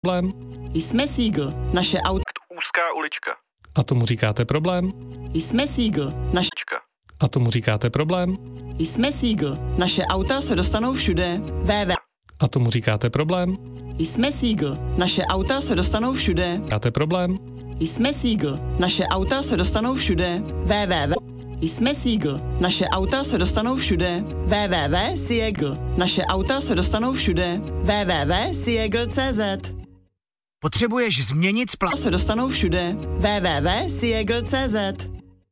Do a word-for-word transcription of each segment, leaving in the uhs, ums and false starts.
Problém. Jsme Siegl, naše auto. Úzká ulička. A tomu říkáte problém? Jsme Siegl, naše... A tomu říkáte problém? Jsme Siegl, naše auta se dostanou všude. V V. A tomu říkáte problém? Jsme Siegl, naše auta se dostanou všude. Říkáte problém? Jsme Siegl, naše auta se dostanou všude. V V V. Jsme Siegl, naše auta se dostanou všude. W W W tečka Siegl, naše auta se dostanou všude. W W W tečka Siegl tečka C Z. Potřebuješ změnit splát. Se dostanou všude. W W W tečka Siegl tečka C Z.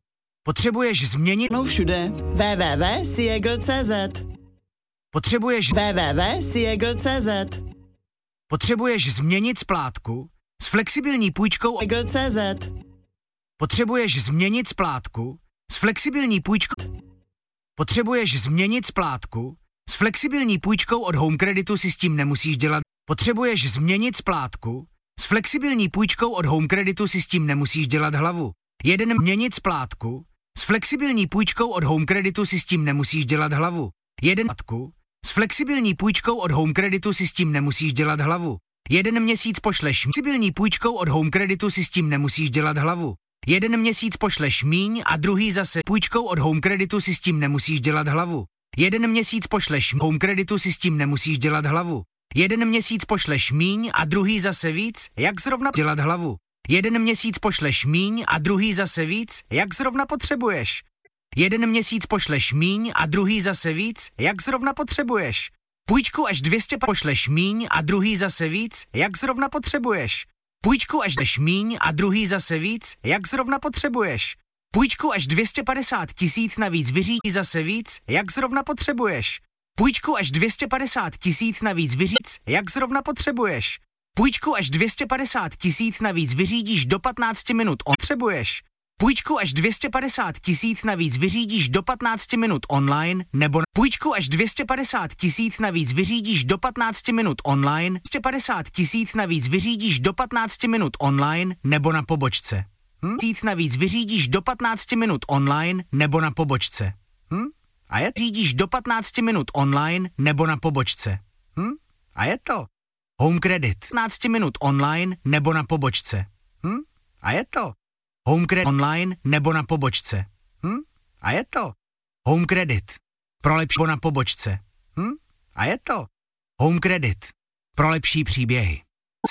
Potřebuješ změnit. No všude. W W W tečka Siegl tečka C Z. Potřebuješ. W W W tečka Siegl tečka C Z. Potřebuješ změnit splátku s flexibilní půjčkou. Siegl tečka C Z. Potřebuješ změnit splátku s flexibilní půjčkou. Potřebuješ změnit splátku s flexibilní půjčkou od Home Creditu, si s tím nemusíš dělat. Potřebuješ změnit splátku s flexibilní půjčkou od Home Creditu, si s tím nemusíš dělat hlavu. Jeden měnit splátku s flexibilní půjčkou od Home Creditu, si s tím nemusíš dělat hlavu. Jeden splátku s flexibilní půjčkou od Home Creditu, si s tím nemusíš dělat hlavu. Jeden měsíc pošleš flexibilní půjčkou od Home Creditu, si s tím nemusíš dělat hlavu. Jeden měsíc pošleš míň a druhý zase půjčkou od Home Creditu, si s tím nemusíš dělat hlavu. Jeden měsíc pošleš Home Creditu, si s tím nemusíš dělat hlavu. Jeden měsíc pošleš míň a druhý zase víc, jak zrovna dělat hlavu. Jeden měsíc pošleš míň a druhý zase víc, jak zrovna potřebuješ. Jeden měsíc pošleš míň a druhý zase víc, jak zrovna potřebuješ. Půjčku až dvě stě pošleš míň a druhý zase víc, jak zrovna potřebuješ. Půjčku až jdeš míň a druhý zase víc, jak zrovna potřebuješ. Půjčku až dvě stě padesát tisíc navíc vyřídí zase víc, jak zrovna potřebuješ. Půjčku až dvě stě padesát tisíc navíc vyřídíš, jak zrovna potřebuješ. Půjčku až dvě stě padesát tisíc navíc vyřídíš do patnácti minut on potřebuješ. Půjčku až dvě stě padesát tisíc navíc vyřídíš do patnácti minut online, nebo půjčku až dvě stě padesát tisíc navíc vyřídíš do patnácti minut online, dvě stě padesát tisíc navíc vyřídíš do patnácti minut online, nebo na pobočce. Hm? Tisíc navíc vyřídíš do patnácti minut online, nebo na pobočce. Hm? A je řídíš do patnácti minut online, nebo na pobočce. Hm? A je to Home Credit. patnáct minut online, nebo na pobočce. Hm? A je to Home Credit online, nebo na pobočce. Hm? A je to Home Credit. Pro lepší na pobočce. Hm? A je to Home Credit. Pro lepší příběhy.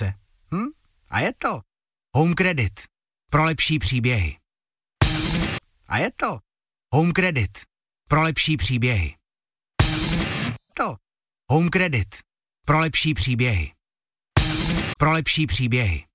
Hm? A je to Home Credit. Pro lepší příběhy. A je to Home Credit. Pro lepší příběhy. To Home Credit. Pro lepší příběhy. Pro lepší příběhy.